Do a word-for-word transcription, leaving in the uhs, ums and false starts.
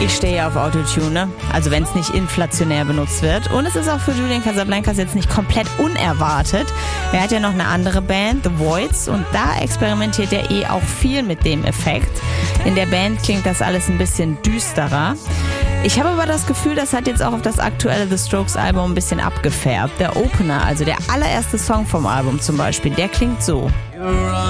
Ich stehe auf Autotune, ne? Also wenn es nicht inflationär benutzt wird. Und es ist auch für Julian Casablancas jetzt nicht komplett unerwartet. Er hat ja noch eine andere Band, The Voids, und da experimentiert er eh auch viel mit dem Effekt. In der Band klingt das alles ein bisschen düsterer. Ich habe aber das Gefühl, das hat jetzt auch auf das aktuelle The Strokes Album ein bisschen abgefärbt. Der Opener, also der allererste Song vom Album zum Beispiel, der klingt so.